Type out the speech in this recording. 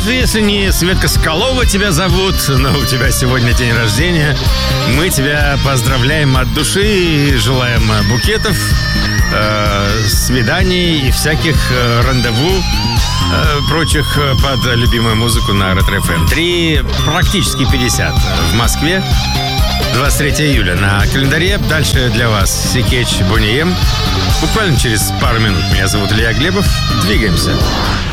даже если не Светка Соколова тебя зовут, но у тебя сегодня день рождения, мы тебя поздравляем от души и желаем букетов, свиданий и всяких рандеву, прочих под любимую музыку на Ретро-ФМ. 3, практически 50 в Москве. 23 июля на календаре. Дальше для вас Секеч Бонием. Буквально через пару минут. Меня зовут Илья Глебов. Двигаемся.